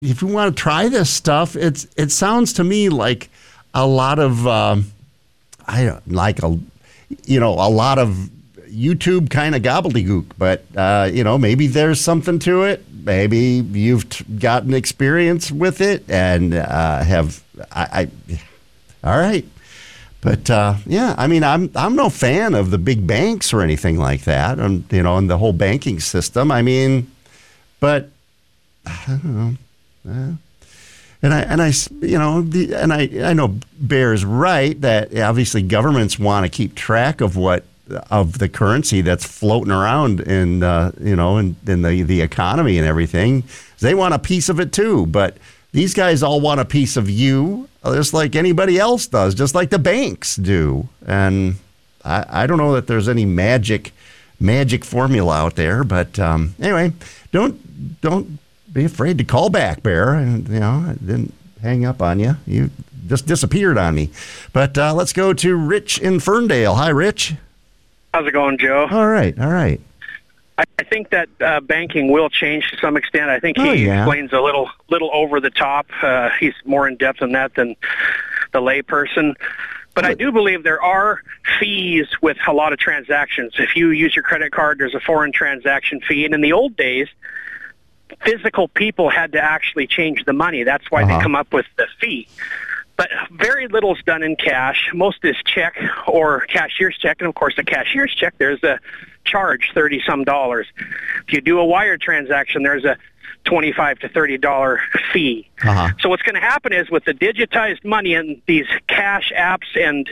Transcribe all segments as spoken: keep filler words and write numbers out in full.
if you want to try this stuff, it's it sounds to me like a lot of um, I don't like a you know a lot of YouTube kind of gobbledygook, but uh, you know maybe there's something to it. Maybe you've t- gotten experience with it and uh, have I, I. All right, but uh, yeah, I mean, I'm I'm no fan of the big banks or anything like that, and you know, and the whole banking system. I mean, but I don't know. Uh, And I and I you know the, and I I know Bear's right that obviously governments want to keep track of what of the currency that's floating around in uh, you know in, in the the economy and everything. They want a piece of it too, but these guys all want a piece of you, just like anybody else does, just like the banks do. And I, I don't know that there's any magic magic formula out there, but um, anyway, don't don't. be afraid to call back, Bear. And, you know, I didn't hang up on you. You just disappeared on me. But uh, let's go to Rich in Ferndale. Hi, Rich. How's it going, Joe? All right, all right. I, I think that uh, banking will change to some extent. I think he oh, yeah. explains a little little over the top. Uh, he's more in-depth than that than the layperson. But I do believe there are fees with a lot of transactions. If you use your credit card, there's a foreign transaction fee. And in the old days, physical people had to actually change the money. That's why uh-huh. they come up with the fee. But very little is done in cash. Most is check or cashier's check. And, of course, a cashier's check, there's a charge, thirty-some dollars. If you do a wire transaction, there's a twenty-five to thirty dollars fee. Uh-huh. So what's going to happen is with the digitized money and these cash apps and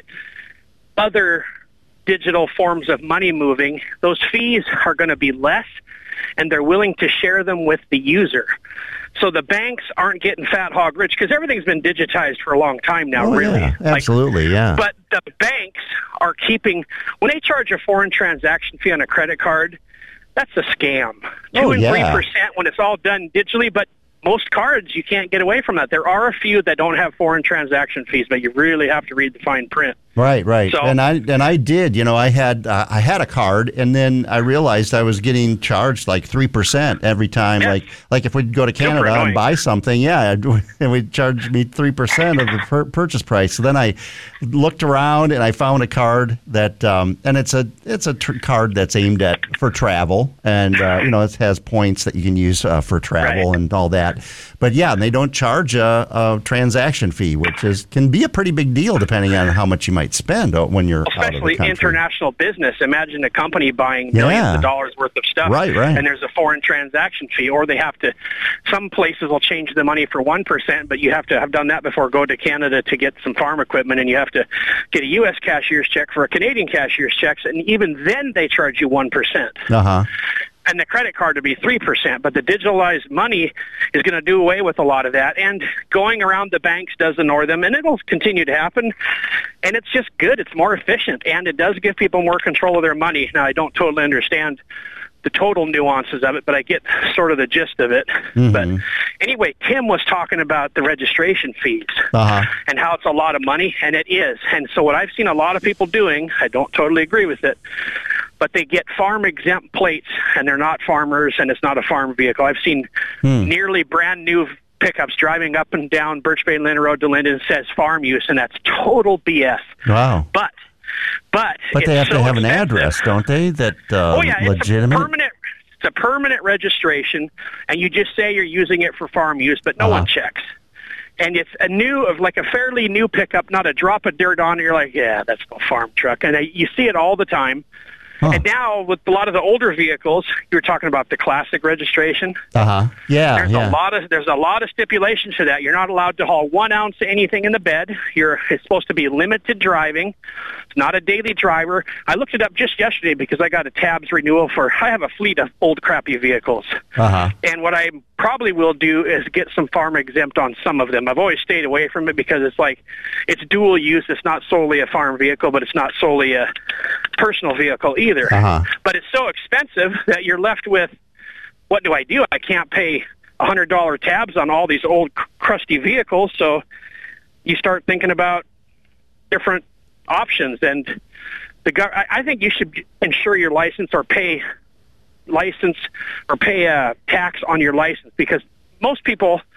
other digital forms of money moving, those fees are going to be less, and they're willing to share them with the user. So the banks aren't getting fat hog rich because everything's been digitized for a long time now, oh, really. Yeah, absolutely, like, yeah. But the banks are keeping, when they charge a foreign transaction fee on a credit card, that's a scam. Oh, Two and yeah. three percent when it's all done digitally, but most cards, you can't get away from that. There are a few that don't have foreign transaction fees, but you really have to read the fine print. Right, right. So, and I and I did. You know, I had uh, I had a card, and then I realized I was getting charged like three percent every time. Yes. Like like if we'd go to Canada and buy something, yeah, and we'd charge me three percent of the per- purchase price. So then I looked around and I found a card that, um, and it's a it's a tr- card that's aimed at for travel, and uh, you know it has points that you can use uh, for travel right. and all that. But yeah, and they don't charge a, a transaction fee, which is can be a pretty big deal depending on how much you might spend when you're especially out of the country. International business. Imagine a company buying yeah. millions of dollars worth of stuff, right, right. and there's a foreign transaction fee, or they have to. Some places will change the money for one percent, but you have to have done that before go to Canada to get some farm equipment, and you have to get a U S cashier's check for a Canadian cashier's check, and even then they charge you one percent. Uh huh. And the credit card would be three percent, but the digitalized money is going to do away with a lot of that. And going around the banks does annoy them, and it'll continue to happen. And it's just good. It's more efficient, and it does give people more control of their money. Now, I don't totally understand the total nuances of it, but I get sort of the gist of it. Mm-hmm. But anyway, Tim was talking about the registration fees uh-huh. and how it's a lot of money, and it is. And so what I've seen a lot of people doing, I don't totally agree with it, but they get farm-exempt plates, and they're not farmers, and it's not a farm vehicle. I've seen hmm. nearly brand-new pickups driving up and down Birch Bay Linden Road to Linden says farm use, and that's total B S. Wow. But but but they have so to have expensive. an address, don't they? That uh, oh yeah, legitimate. It's a permanent. It's a permanent registration, and you just say you're using it for farm use, but no uh-huh. one checks. And it's a new, of like a fairly new pickup, not a drop of dirt on it. You're like, yeah, that's no farm truck, and you see it all the time. Huh. And now with a lot of the older vehicles, you were talking about the classic registration. Uh huh. Yeah. There's yeah. a lot of there's a lot of stipulations to that. You're not allowed to haul one ounce of anything in the bed. You're it's supposed to be limited driving. It's not a daily driver. I looked it up just yesterday because I got a tabs renewal for. I have a fleet of old crappy vehicles. Uh huh. And what I probably will do is get some farm exempt on some of them. I've always stayed away from it because it's like it's dual use. It's not solely a farm vehicle, but it's not solely a personal vehicle either. Uh-huh. But it's so expensive that you're left with, what do I do? I can't pay one hundred dollars tabs on all these old crusty vehicles, so you start thinking about different options. And the gov- I think you should insure your license or pay license or pay a tax on your license, because most people